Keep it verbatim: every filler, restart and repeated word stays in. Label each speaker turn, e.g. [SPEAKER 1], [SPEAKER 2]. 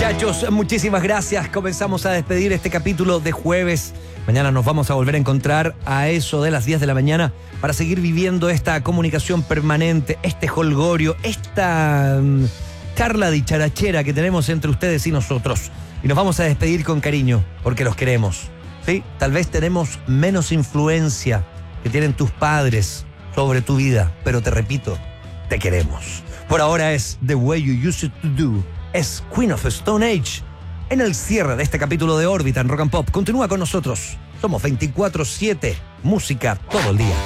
[SPEAKER 1] Muchachos, muchísimas gracias. Comenzamos a despedir este capítulo de jueves. Mañana nos vamos a volver a encontrar a eso de las diez de la mañana para seguir viviendo esta comunicación permanente, este jolgorio, esta um, charla dicharachera que tenemos entre ustedes y nosotros. Y nos vamos a despedir con cariño, porque los queremos. ¿Sí? Tal vez tenemos menos influencia que tienen tus padres sobre tu vida, pero te repito, te queremos. Por ahora es The Way You Used to Do. Es Queen of Stone Age en el cierre de este capítulo de Órbita en Rock and Pop. Continúa con nosotros. Somos veinticuatro siete, música todo el día.